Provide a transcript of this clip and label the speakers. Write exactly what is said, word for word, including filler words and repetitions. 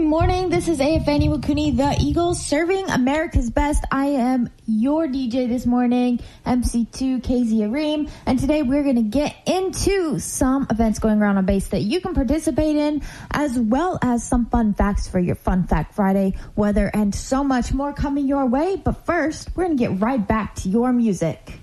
Speaker 1: morning. This is A F N Iwakuni, the Eagles, serving America's best. I am your D J this morning, M C two, K Z Areem. And today we're going to get into some events going around on base that you can participate in, as well as some fun facts for your Fun Fact Friday, weather, and so much more coming your way. But first, we're going to get right back to your music.